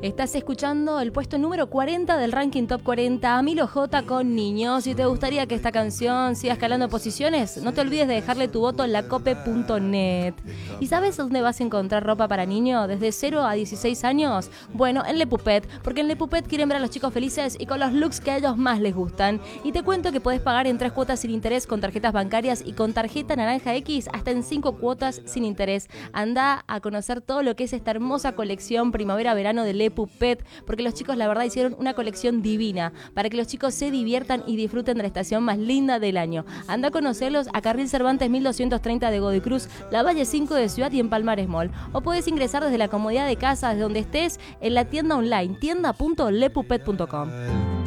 Estás escuchando el puesto número 40 del ranking Top 40, Milo J con Niños. Si te gustaría que esta canción siga escalando posiciones, no te olvides de dejarle tu voto en lacope.net. ¿Y sabes dónde vas a encontrar ropa para niño desde 0 a 16 años? Bueno, en Le Puppet, porque en Le Puppet quieren ver a los chicos felices y con los looks que a ellos más les gustan. Y te cuento que podés pagar en 3 cuotas sin interés con tarjetas bancarias y con tarjeta Naranja X hasta en 5 cuotas sin interés. Anda a conocer todo lo que es esta hermosa colección primavera-verano de Le Puppet, porque los chicos la verdad hicieron una colección divina para que los chicos se diviertan y disfruten de la estación más linda del año. Anda a conocerlos a Carril Cervantes 1230 de Godoy Cruz, La Valle 5 de Ciudad y en Palmares Mall. O puedes ingresar desde la comodidad de casa, desde donde estés, en la tienda online tienda.lepuppet.com.